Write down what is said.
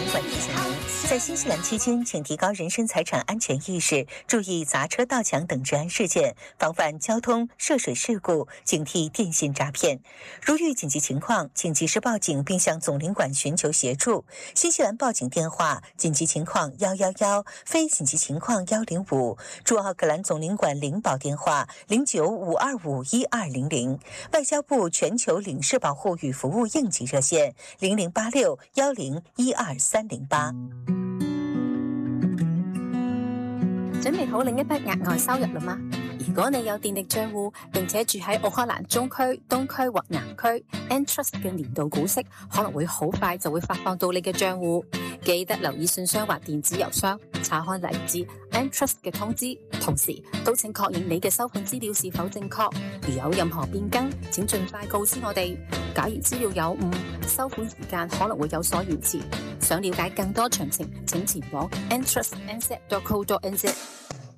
管提醒您，在新西兰期间，请提高人身财产安全意识，注意砸车、盗抢等治安事件，防范交通涉水事故，警惕电信诈骗。如遇紧急情况，请及时报警，并向总领馆寻求协助。新西兰报警电话：紧急情况111，非紧急情况105。驻奥克兰总领馆领保电话0952512200。外交部全球领事保护与服务应急热线0086101238。 準備好另一筆額外收入了嗎？如果你有電力帳戶並且住喺奧克蘭中區、東區或南區 ，Entrust 嘅年度股息可能會好快就會發放到你嘅帳戶。記得留意信箱或電子郵箱，查看嚟自 Entrust 嘅通知，同時都請確認你嘅收款資料是否正確。如有任何變更，請盡快告知我哋。假如資料有誤，收款時間可能會有所延遲。想了解更多詳情，請前往 entrustnz.co.nz。